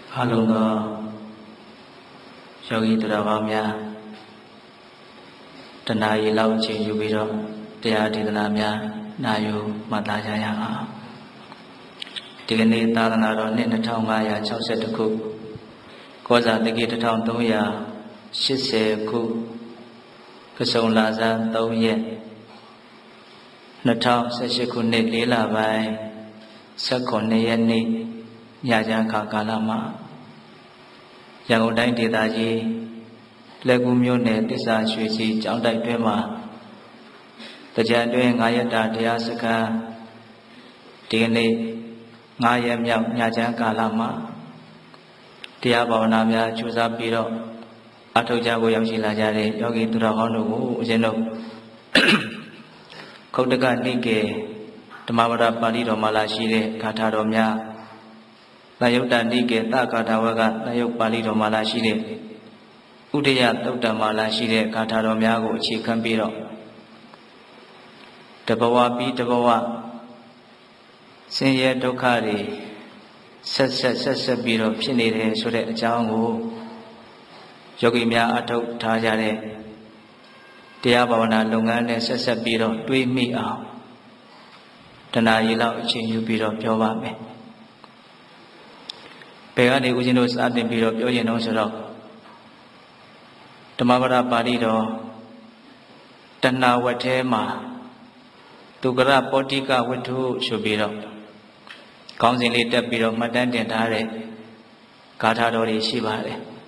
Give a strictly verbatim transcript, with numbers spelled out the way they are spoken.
အလုံးသောယောဂီသူတော်ကောင်းများတဏှာရေလောက်အချိန်ယူပြီးတော့တရားဒေသနာများနာယူမှတ်သားကြရအောင်ဒီကနေ့သာသနာတော်နှစ်နှစ်ထောင်ငါးရာခြောက်ဆယ်တစ်ခုကောဇာတက္ကိတစ်ထောင်သုံးရာရှစ်ဆယ်ခုကစုံလာဇန်သုံးရက်နှစ်ထောင်ဆယ်ရှစ်ခုနှစ်လေးလပိုင်းဆယ့်ခုနှစ်ရက်နေ့ညချမ်းခါကာလမှာရန်ကုန်တိုင်းဒေသကြီးလက်ကူမြို့နယ်တစ္ဆာရွှေစီကျောင်းတိုက်တွင်မှာတရားတွင်ငါးရက်တာတရားစခန်းဒီကနေ့ငါးရက်မြောက်ညချမ်းကာလမှာတရားဘာဝနာများကြိုးစားပြီးတော့အထောက်ကြကိုရောက်ရှိလာကြတဲ့ယောဂီသူတော်ကောင်းတို့ကိုဦးဇင်းတို့ခုတ်တကနိကေဓမ္မဝရပါဠိတော်မှာလာရှိတဲ့ဂါထာတော်များသယုတ်တနိကေသဂါထာဝကသယုတ်ပါဠိတော်မှာလာရှိတဲ့ဥဒယသုတ်တံမှာလာရှိတဲ့ဂါထာတော်များကိုအခြေခံပြီးတော့တဘဝပြီးတဘဝဆင်းရဲဒုက္ခတွေဆက်ဆက်ဆက်ဆက်ပြီးတော့ဖြစ်နေတယ်ဆိုတဲ့အကြောင်းကိုယောဂီများအထောက်ထားကြတဲ့တရားဘာဝနာလုပ်ငန်းနဲ့ဆက်ဆက်ပြီးတော့တွေးမိအောင်တဏှာရေလောက်အချိန်ယူပြီးတော့ပြောပါမယ်။ဘယ်ကနေဦးဇင်းတို့စတင်ပြီးတော့ပြောရင်တော့ဆိုတော့ဓမ္မပဒပါဠိတော်တဏှာဝတ်ထဲမှာသူကရပောတိကဝတ္ထုဆိုပြီးတော့ခေါင်းစဉ်လေးတက်ပြီးတော့မှတ်တမ်းတင်ထားတဲ့ဂါထာတော်တွေရှိပါတယ်။